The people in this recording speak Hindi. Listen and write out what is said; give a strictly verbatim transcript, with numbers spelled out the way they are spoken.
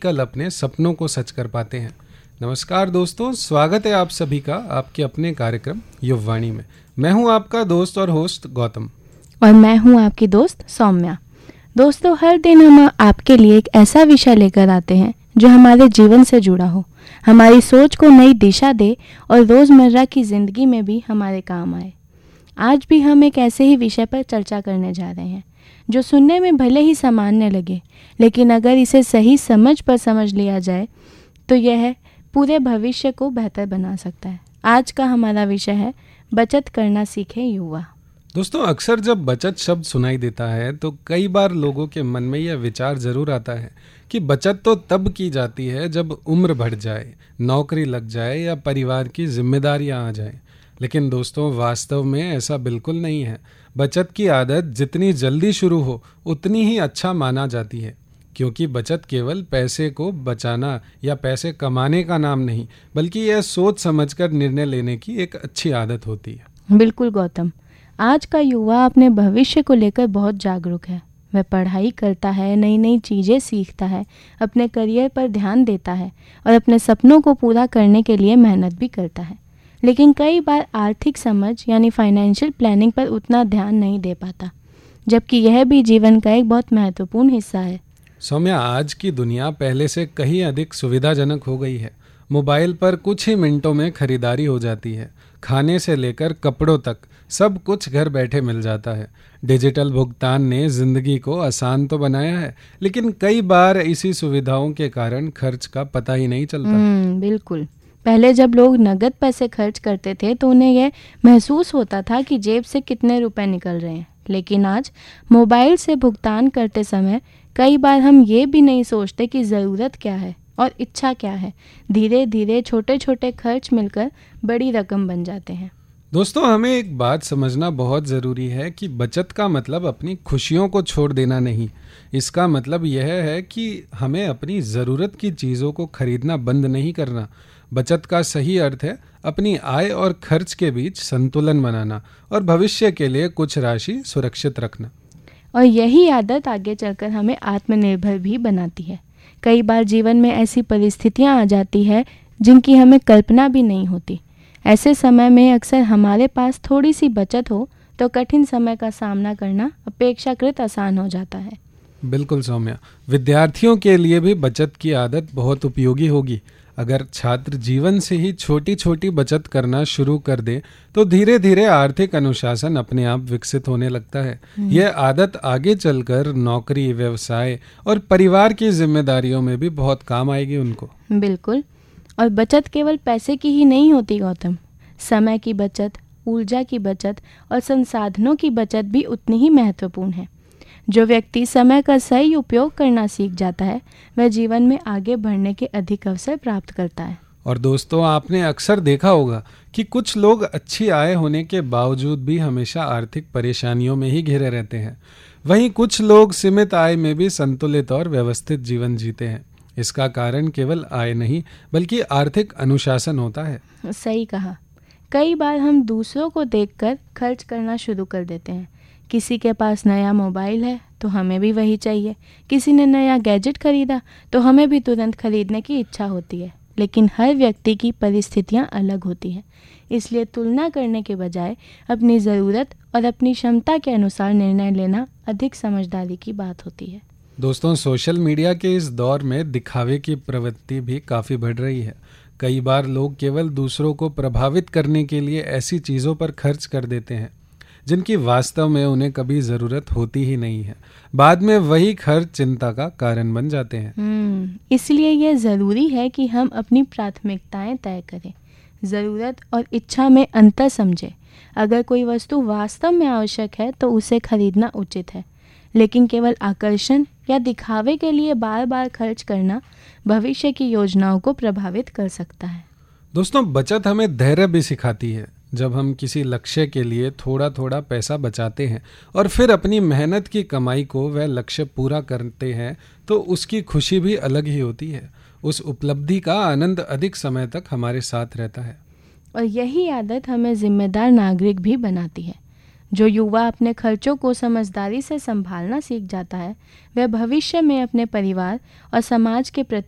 कल अपने सपनों को सच कर पाते हैं। नमस्कार दोस्तों, स्वागत है आप सभी का आपके अपने कार्यक्रम युववाणी में। मैं हूं आपका दोस्त और होस्ट गौतम और मैं हूं आपकी दोस्त सौम्या। दोस्तों, हर दिन हम आपके लिए एक ऐसा विषय लेकर आते हैं जो हमारे जीवन से जुड़ा हो, हमारी सोच को नई दिशा दे और रोज़मर्रा की ज़िंदगी में भी हमारे काम आए। आज भी हम एक ऐसे ही विषय पर चर्चा करने जा रहे हैं जो सुनने में भले ही सामान्य लगे, लेकिन अगर इसे सही समझ पर समझ लिया जाए तो यह पूरे भविष्य को बेहतर बना सकता है। आज का हमारा विषय है बचत करना सीखे युवा। दोस्तों, अक्सर जब बचत शब्द सुनाई देता है तो कई बार लोगों के मन में यह विचार जरूर आता है कि बचत तो तब की जाती है जब उम्र बढ़ जाए, नौकरी लग जाए या परिवार की जिम्मेदारियां आ जाए। लेकिन दोस्तों, वास्तव में ऐसा बिल्कुल नहीं है। बचत की आदत जितनी जल्दी शुरू हो उतनी ही अच्छा माना जाती है, क्योंकि बचत केवल पैसे को बचाना या पैसे कमाने का नाम नहीं, बल्कि यह सोच समझकर निर्णय लेने की एक अच्छी आदत होती है। बिल्कुल गौतम, आज का युवा अपने भविष्य को लेकर बहुत जागरूक है। वह पढ़ाई करता है, नई नई चीज़ें सीखता है, अपने करियर पर ध्यान देता है और अपने सपनों को पूरा करने के लिए मेहनत भी करता है। लेकिन कई बार आर्थिक समझ यानी फाइनेंशियल प्लानिंग पर उतना ध्यान नहीं दे पाता, जबकि यह भी जीवन का एक बहुत महत्वपूर्ण हिस्सा है। सौम्या, आज की दुनिया पहले से कहीं अधिक सुविधाजनक हो गई है। मोबाइल पर कुछ ही मिनटों में खरीदारी हो जाती है। खाने से लेकर कपड़ों तक सब कुछ घर बैठे मिल जाता है। डिजिटल भुगतान ने जिंदगी को आसान तो बनाया है, लेकिन कई बार इसी सुविधाओं के कारण खर्च का पता ही नहीं चलता। हम्म बिल्कुल। पहले जब लोग नगद पैसे खर्च करते थे तो उन्हें यह महसूस होता था कि जेब से कितने रुपए निकल रहे हैं, लेकिन आज मोबाइल से भुगतान करते समय कई बार हम ये भी नहीं सोचते कि ज़रूरत क्या है और इच्छा क्या है। धीरे धीरे छोटे छोटे खर्च मिलकर बड़ी रकम बन जाते हैं। दोस्तों, हमें एक बात समझना बहुत ज़रूरी है कि बचत का मतलब अपनी खुशियों को छोड़ देना नहीं। इसका मतलब यह है कि हमें अपनी ज़रूरत की चीज़ों को खरीदना बंद नहीं करना। बचत का सही अर्थ है अपनी आय और खर्च के बीच संतुलन बनाना और भविष्य के लिए कुछ राशि सुरक्षित रखना। और यही आदत आगे चलकर हमें आत्मनिर्भर भी बनाती है। कई बार जीवन में ऐसी परिस्थितियां आ जाती है जिनकी हमें कल्पना भी नहीं होती। ऐसे समय में अक्सर हमारे पास थोड़ी सी बचत हो तो कठिन समय का सामना करना अपेक्षाकृत आसान हो जाता है। बिल्कुल सौम्या, विद्यार्थियों के लिए भी बचत की आदत बहुत उपयोगी होगी। अगर छात्र जीवन से ही छोटी छोटी बचत करना शुरू कर दे तो धीरे धीरे आर्थिक अनुशासन अपने आप विकसित होने लगता है। यह आदत आगे चलकर नौकरी, व्यवसाय और परिवार की जिम्मेदारियों में भी बहुत काम आएगी उनको। बिल्कुल। और बचत केवल पैसे की ही नहीं होती गौतम। समय की बचत, ऊर्जा की बचत और संसाधनों की बचत भी उतनी ही महत्वपूर्ण है। जो व्यक्ति समय का सही उपयोग करना सीख जाता है वह जीवन में आगे बढ़ने के अधिक अवसर प्राप्त करता है। और दोस्तों, आपने अक्सर देखा होगा कि कुछ लोग अच्छी आय होने के बावजूद भी हमेशा आर्थिक परेशानियों में ही घिरे रहते हैं। वहीं कुछ लोग सीमित आय में भी संतुलित और व्यवस्थित जीवन जीते हैं। इसका कारण केवल आय नहीं बल्कि आर्थिक अनुशासन होता है। सही कहा। कई बार हम दूसरों को देखकर खर्च करना शुरू कर देते हैं। किसी के पास नया मोबाइल है तो हमें भी वही चाहिए, किसी ने नया गैजेट खरीदा तो हमें भी तुरंत खरीदने की इच्छा होती है। लेकिन हर व्यक्ति की परिस्थितियां अलग होती हैं, इसलिए तुलना करने के बजाय अपनी ज़रूरत और अपनी क्षमता के अनुसार निर्णय लेना अधिक समझदारी की बात होती है। दोस्तों, सोशल मीडिया के इस दौर में दिखावे की प्रवृत्ति भी काफ़ी बढ़ रही है। कई बार लोग केवल दूसरों को प्रभावित करने के लिए ऐसी चीज़ों पर खर्च कर देते हैं जिनकी वास्तव में उन्हें कभी ज़रूरत होती ही नहीं है। बाद में वही खर्च चिंता का कारण बन जाते हैं। हम्म इसलिए यह ज़रूरी है कि हम अपनी प्राथमिकताएं तय करें, ज़रूरत और इच्छा में अंतर समझें। अगर कोई वस्तु वास्तव में आवश्यक है तो उसे खरीदना उचित है, लेकिन केवल आकर्षण या दिखावे के लिए बार बार खर्च करना भविष्य की योजनाओं को प्रभावित कर सकता है। दोस्तों, बचत हमें धैर्य भी सिखाती है। जब हम किसी लक्ष्य के लिए थोड़ा थोड़ा पैसा बचाते हैं और फिर अपनी मेहनत की कमाई को वह लक्ष्य पूरा करते हैं तो उसकी खुशी भी अलग ही होती है। उस उपलब्धि का आनंद अधिक समय तक हमारे साथ रहता है। और यही आदत हमें जिम्मेदार नागरिक भी बनाती है। जो युवा अपने खर्चों को समझदारी से संभालना सीख जाता है वह भविष्य में अपने परिवार और समाज के प्रति